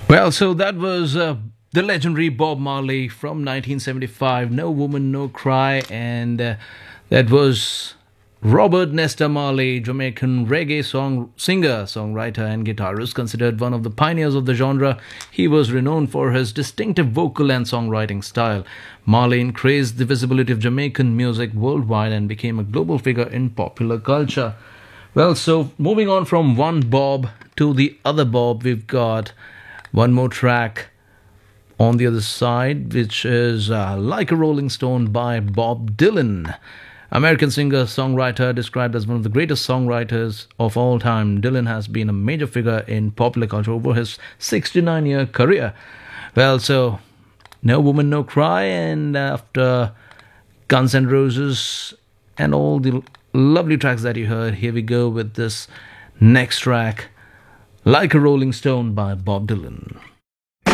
Well, so that was the legendary Bob Marley from 1975, No Woman, No Cry, and that was Robert Nesta Marley, Jamaican reggae singer, songwriter, and guitarist, considered one of the pioneers of the genre. He was renowned for his distinctive vocal and songwriting style. Marley increased the visibility of Jamaican music worldwide and became a global figure in popular culture. Well, so moving on from one Bob to the other Bob, we've got one more track on the other side, which is Like a Rolling Stone by Bob Dylan. American singer songwriter described as one of the greatest songwriters of all time, Dylan has been a major figure in popular culture over his 69-year career. Well, so No Woman, No Cry, and after Guns N' Roses and all the lovely tracks that you heard, here we go with this next track, Like a Rolling Stone by Bob Dylan.